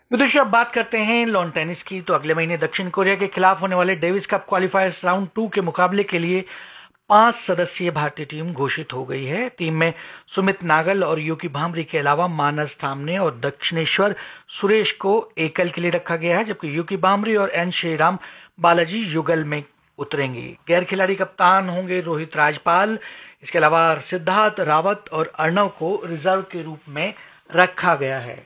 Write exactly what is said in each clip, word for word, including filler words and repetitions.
विदुषी, अब बात करते हैं लॉन टेनिस की। तो अगले महीने दक्षिण कोरिया के खिलाफ होने वाले डेविस कप क्वालिफायर्स राउंड टू के मुकाबले के लिए पांच सदस्यीय भारतीय टीम घोषित हो गई है। टीम में सुमित नागल और यूकी भांबरी के अलावा मानस थामने और दक्षिणेश्वर सुरेश को एकल के लिए रखा गया है, जबकि यूकी भांबरी और एन श्रीराम बालाजी युगल में उतरेंगे। गैर खिलाड़ी कप्तान होंगे रोहित राजपाल। इसके अलावा सिद्धार्थ रावत और अर्णव को रिजर्व के रूप में रखा गया है।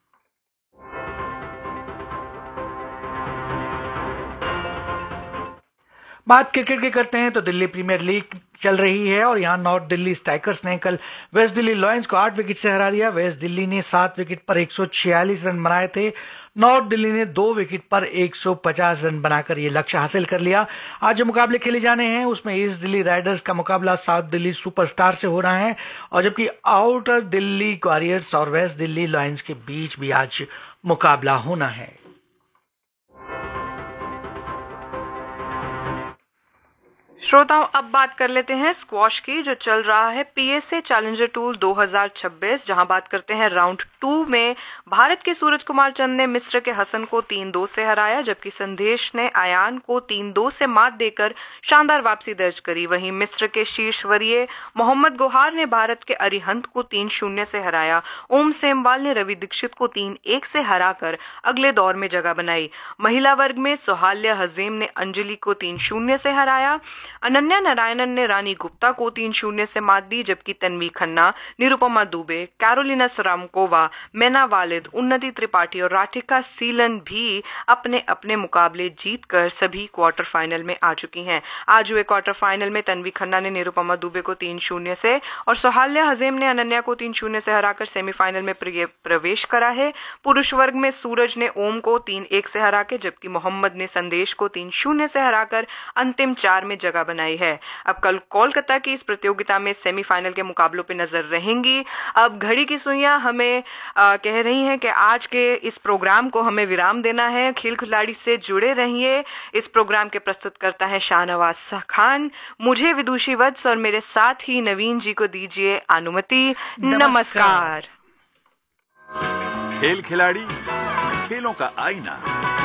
बात क्रिकेट की करते हैं तो दिल्ली प्रीमियर लीग चल रही है और यहां नॉर्थ दिल्ली स्ट्राइकर्स ने कल वेस्ट दिल्ली लॉयंस को आठ विकेट से हरा दिया। वेस्ट दिल्ली ने सात विकेट पर एक सौ छियालीस रन बनाए थे। नॉर्थ दिल्ली ने दो विकेट पर एक सौ पचास रन बनाकर यह लक्ष्य हासिल कर लिया। आज जो मुकाबले खेले जाने हैं उसमें ईस्ट दिल्ली राइडर्स का मुकाबला साउथ दिल्ली सुपरस्टार से हो रहा है, और जबकि आउटर दिल्ली वॉरियर्स और वेस्ट दिल्ली लॉयंस के बीच भी आज मुकाबला होना है। श्रोताओं, अब बात कर लेते हैं स्क्वॉश की, जो चल रहा है पीएसए चैलेंजर टूर दो हज़ार छब्बीस, जहां बात करते हैं राउंड टू में भारत के सूरज कुमार चंद ने मिस्र के हसन को तीन दो से हराया, जबकि संदेश ने आयान को तीन दो से मात देकर शानदार वापसी दर्ज करी। वहीं मिस्र के शीर्ष वरीय मोहम्मद गोहार ने भारत के अरिहंत को तीन शून्य से हराया। ओम सेमवाल ने रवि दीक्षित को तीन एक से हराकर अगले दौर में जगह बनाई। महिला वर्ग में सोहाल्या हजीम ने अंजलि को तीन शून्य से हराया। अनन्या नारायणन ने रानी गुप्ता को तीन शून्य से मात दी, जबकि तन्वी खन्ना, निरुपमा दुबे, कैरोलिना सरामकोवा, मैना वालिद, उन्नति त्रिपाठी और राधिका सीलन भी अपने अपने मुकाबले जीतकर सभी क्वार्टर फाइनल में आ चुकी हैं। आज हुए क्वार्टर फाइनल में तन्वी खन्ना ने निरुपमा दुबे को तीन शून्य से और सोहाल्या हजीम ने अनन्या को तीन शून्य से हराकर सेमीफाइनल में प्रवेश करा है। पुरुष वर्ग में सूरज ने ओम को तीन एक से हरा के, जबकि मोहम्मद ने संदेश को तीन शून्य से हराकर अंतिम चार में जगह बनाई है। अब कल कोलकाता की इस प्रतियोगिता में सेमीफाइनल के मुकाबलों पे नजर रहेंगी। अब घड़ी की सुइयां हमें आ, कह रही हैं कि आज के इस प्रोग्राम को हमें विराम देना है। खेल खिलाड़ी से जुड़े रहिए। इस प्रोग्राम के प्रस्तुत करता है शाहनवाज खान। मुझे विदुषी वत्स और मेरे साथ ही नवीन जी को दीजिए अनुमति। नमस्कार। खेल खिलाड़ी, खेलों का आईना।